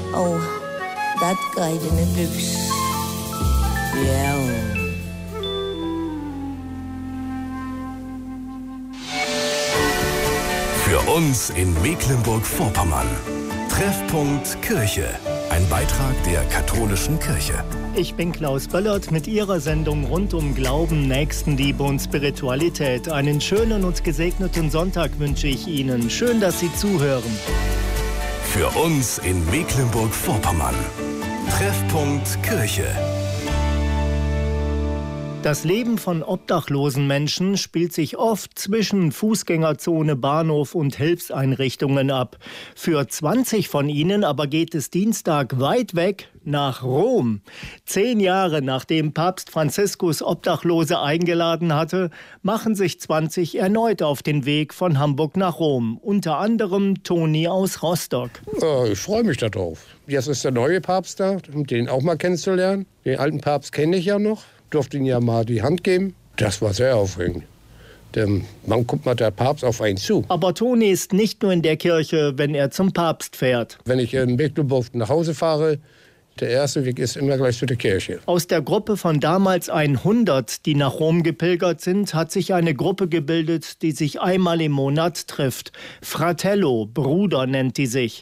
Oh, das geht in de Büchs. Ja. Für uns in Mecklenburg-Vorpommern. Treffpunkt Kirche. Ein Beitrag der katholischen Kirche. Ich bin Klaus Böllert mit Ihrer Sendung rund um Glauben, Nächstenliebe und Spiritualität. Einen schönen und gesegneten Sonntag wünsche ich Ihnen. Schön, dass Sie zuhören. Für uns in Mecklenburg-Vorpommern. Treffpunkt Kirche. Das Leben von obdachlosen Menschen spielt sich oft zwischen Fußgängerzone, Bahnhof und Hilfseinrichtungen ab. Für 20 von ihnen aber geht es Dienstag weit weg nach Rom. 10 Jahre nachdem Papst Franziskus Obdachlose eingeladen hatte, machen sich 20 erneut auf den Weg von Hamburg nach Rom. Unter anderem Toni aus Rostock. Ja, ich freue mich darauf. Jetzt ist der neue Papst da, um den auch mal kennenzulernen. Den alten Papst kenne ich ja noch. Durfte ihn ja mal die Hand geben. Das war sehr aufregend. Man guckt mal der Papst auf einen zu. Aber Toni ist nicht nur in der Kirche, wenn er zum Papst fährt. Wenn ich in Mecklenburg nach Hause fahre, der erste Weg ist immer gleich zu der Kirche. Aus der Gruppe von damals 100, die nach Rom gepilgert sind, hat sich eine Gruppe gebildet, die sich einmal im Monat trifft. Fratello, Bruder nennt die sich.